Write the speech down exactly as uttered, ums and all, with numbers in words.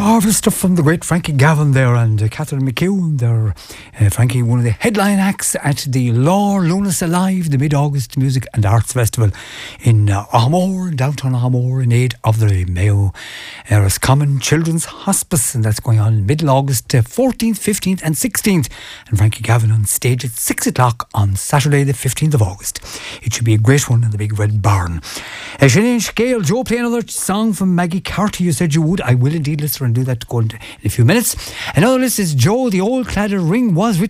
Marvellous stuff from the great Frankie Gavin there and uh, Catherine McHugh. They're, uh, Frankie, one of the headline acts at the Lore Lunas Alive, the Mid-August Music and Arts Festival in uh, Ahamore, downtown Ahamore, in aid of the Mayo Roscommon Children's Hospice. And that's going on in middle-August, uh, fourteenth, fifteenth and sixteenth. And Frankie Gavin on stage at six o'clock on Saturday the fifteenth of August. It should be a great one in the Big Red Barn. Uh, Sinead Gale, Joe, play another song from Maggie Carty. You said you would. I will indeed, listener, and do that to go in a few minutes. Another list is Joe, the old cladded ring was with